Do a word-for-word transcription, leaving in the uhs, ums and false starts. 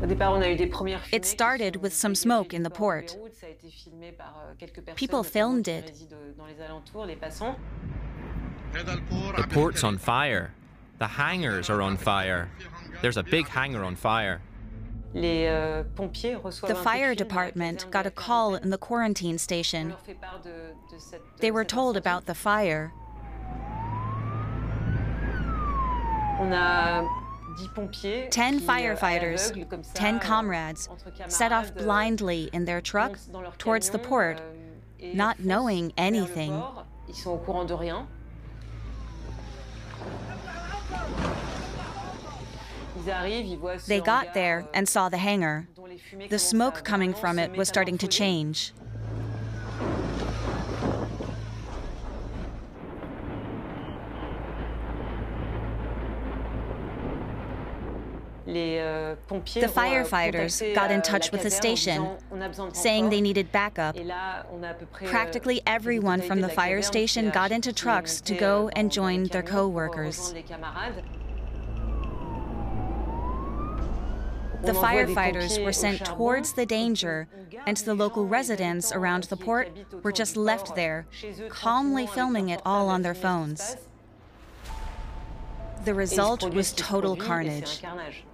It started with some smoke in the port. People filmed it. The port's on fire. The hangars are on fire. There's a big hangar on fire. The fire department got a call in the quarantine station. They were told about the fire. Ten firefighters, ten comrades, set off blindly in their truck towards the port, not knowing anything. They got there and saw the hangar. The smoke coming from it was starting to change. The firefighters got in touch with the station, saying they needed backup. Practically everyone from the fire station got into trucks to go and join their co-workers. The firefighters were sent towards the danger, and the local residents around the port were just left there, calmly filming it all on their phones. The result was total carnage.